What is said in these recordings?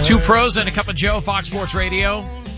Two pros and a cup of Joe, Fox Sports Radio.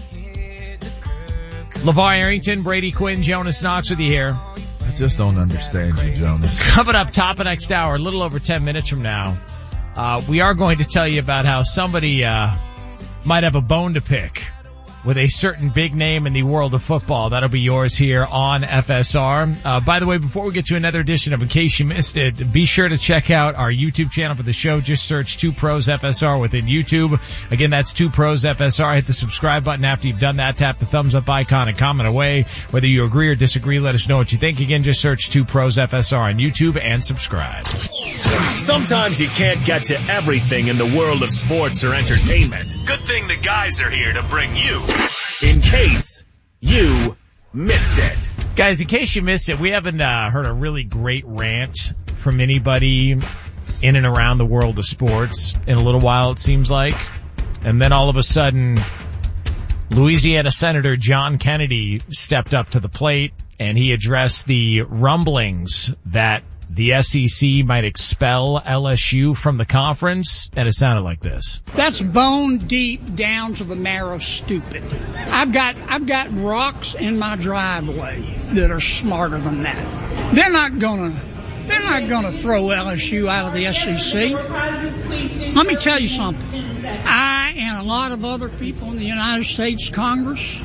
LeVar Arrington, Brady Quinn, Jonas Knox with you here. I just don't understand you, Jonas. Coming up top of next hour, a little over 10 minutes from now, we are going to tell you about how somebody might have a bone to pick with a certain big name in the world of football. That'll be yours here on FSR. By the way, before we get to another edition of In Case You Missed It, be sure to check out our YouTube channel for the show. Just search 2 Pros FSR within YouTube. Again, that's 2 Pros FSR. Hit the subscribe button after you've done that. Tap the thumbs up icon and comment away. Whether you agree or disagree, let us know what you think. Again, just search 2 Pros FSR on YouTube and subscribe. Sometimes you can't get to everything in the world of sports or entertainment. Good thing the guys are here to bring you In Case You Missed It. Guys, in case you missed it, we haven't heard a really great rant from anybody in and around the world of sports in a little while, it seems like. And then all of a sudden, Louisiana Senator John Kennedy stepped up to the plate and he addressed the rumblings that the SEC might expel LSU from the conference, and it sounded like this. That's bone deep down to the marrow stupid. I've got rocks in my driveway that are smarter than that. They're not gonna throw LSU out of the SEC. Let me tell you something. I and a lot of other people in the United States Congress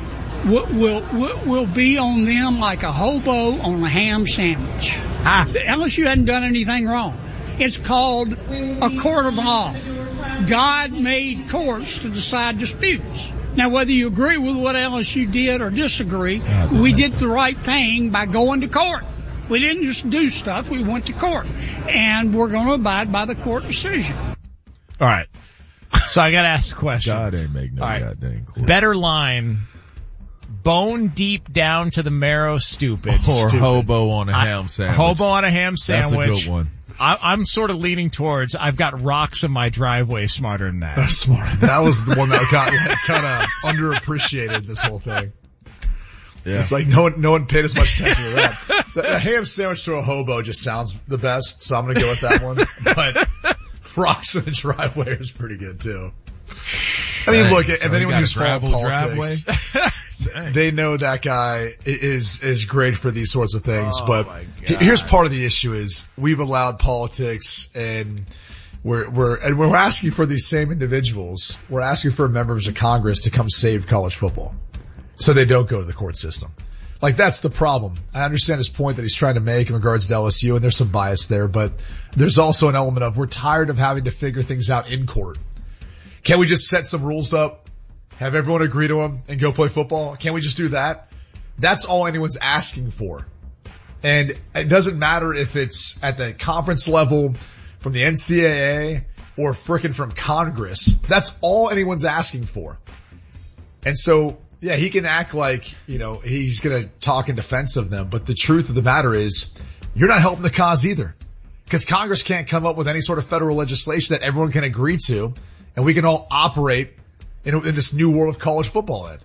will be on them like a hobo on a ham sandwich. LSU hadn't done anything wrong. It's called a court of law. God made courts to decide disputes. Now, whether you agree with what LSU did or disagree, we did the right thing by going to court. We didn't just do stuff. We went to court. And we're going to abide by the court decision. All right. So I got to ask the question. God ain't make no goddamn court. Better line. Bone deep down to the marrow stupid. Or hobo on a ham sandwich. Hobo on a ham sandwich. That's a good one. I'm sort of leaning towards I've got rocks in my driveway smarter than that. That's smart. That was the one that got kind of underappreciated this whole thing. Yeah. It's like no one paid as much attention to that. The ham sandwich to a hobo just sounds the best, so I'm going to go with that one. But rocks in the driveway is pretty good too. I mean, look, if anyone who's followed politics, they know that guy is great for these sorts of things. But here's part of the issue is we've allowed politics and we're asking for these same individuals. We're asking for members of Congress to come save college football so they don't go to the court system. Like, that's the problem. I understand his point that he's trying to make in regards to LSU, and there's some bias there, but there's also an element of we're tired of having to figure things out in court. Can't we just set some rules up, have everyone agree to them, and go play football? Can't we just do that? That's all anyone's asking for. And it doesn't matter if it's at the conference level, from the NCAA, or frickin' from Congress. That's all anyone's asking for. And so, yeah, he can act like, he's gonna talk in defense of them, but the truth of the matter is, you're not helping the cause either. Because Congress can't come up with any sort of federal legislation that everyone can agree to, and we can all operate in this new world of college football, Ed.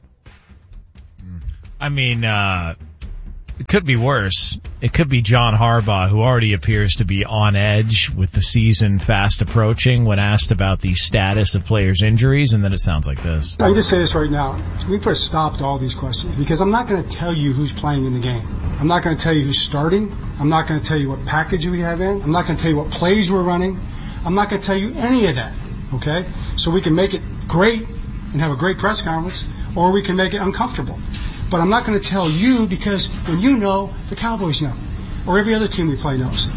I mean, it could be worse. It could be John Harbaugh, who already appears to be on edge with the season fast approaching when asked about the status of players' injuries, and then it sounds like this. I can just say this right now. We put a stop to all these questions because I'm not going to tell you who's playing in the game. I'm not going to tell you who's starting. I'm not going to tell you what package we have in. I'm not going to tell you what plays we're running. I'm not going to tell you any of that, okay? So we can make it great and have a great press conference, or we can make it uncomfortable. But I'm not going to tell you because when you know, the Cowboys know, or every other team we play knows.